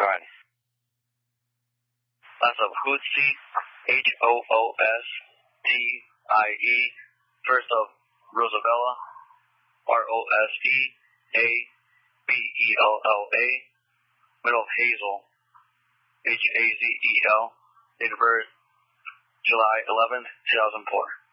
Alright. Last of Hootsie, Hoostie. First of Rosabella, Roseabella. Middle of Hazel, Hazel. Date of birth, July 11th, 2004.